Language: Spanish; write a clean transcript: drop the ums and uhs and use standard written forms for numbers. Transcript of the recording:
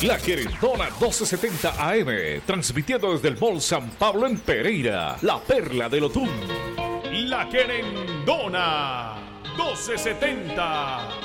La Querendona 1270 AM, transmitiendo desde el Mall San Pablo en Pereira, la perla del Otún. La Querendona 1270.